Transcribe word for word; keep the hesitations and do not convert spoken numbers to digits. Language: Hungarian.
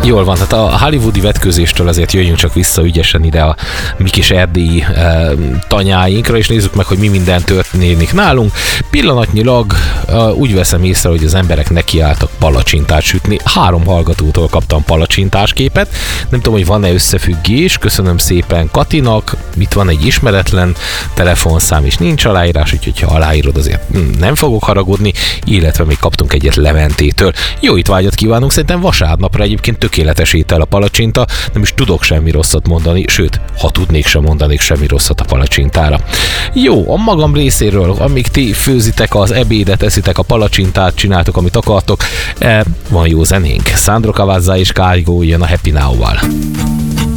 Jól van, tehát a hollywoodi vetkőzéstől azért jöjjünk csak vissza ügyesen ide a mi kis erdélyi e, tanyáinkra, és nézzük meg, hogy mi minden történik nálunk. Pillanatnyilag e, úgy veszem észre, hogy az emberek nekiálltak palacsintát sütni. Három hallgatótól kaptam palacsintás képet. Nem tudom, hogy van-e összefüggés. Köszönöm szépen Katinak. Itt van egy ismeretlen telefonszám, és nincs aláírás, úgyhogy ha aláírod, azért nem fogok haragudni, illetve még kaptunk egyet Leventétől. Jó étvágyat kívánunk, szerintem vasárnapra egyébként tökéletes étel a palacsinta, nem is tudok semmi rosszat mondani, sőt, ha tudnék, sem mondanék semmi rosszat a palacsintára. Jó, a magam részéről, amíg ti főzitek az ebédet, eszitek a palacsintát, csináltok, amit akartok, van jó zenénk. Sandro Cavazza és Kygo jön a Happy Now-val.